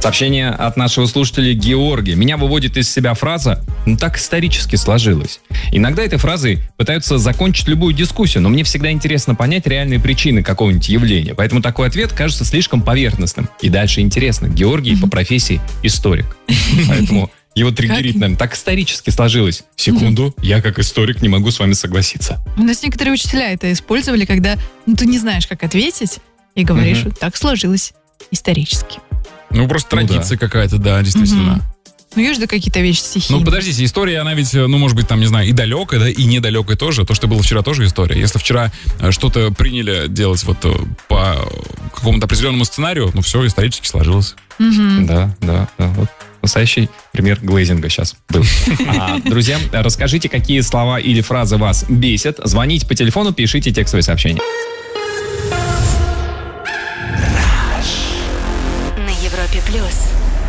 Сообщение от нашего слушателя Георгия. Меня выводит из себя фраза «ну так исторически сложилось». Иногда этой фразой пытаются закончить любую дискуссию, но мне всегда интересно понять реальные причины какого-нибудь явления. Поэтому такой ответ кажется слишком поверхностным. И дальше интересно. Георгий по профессии историк. Поэтому его триггерит, наверное, так исторически сложилось. Секунду, я как историк не могу с вами согласиться. У нас некоторые учителя это использовали, когда ты не знаешь, как ответить, и говоришь, вот так сложилось исторически. Ну, просто традиция какая-то, да, действительно. Ну, есть же какие-то вещи стихийные. Ну, подождите, история, она ведь, может быть, там, не знаю, и далекая, да, и недалекая тоже. То, что было вчера, тоже история. Если вчера что-то приняли делать вот по какому-то определенному сценарию, ну, все исторически сложилось. Да. Вот настоящий пример глейзинга сейчас был. Друзья, расскажите, какие слова или фразы вас бесят. Звоните по телефону, пишите текстовые сообщения. На Европе Плюс.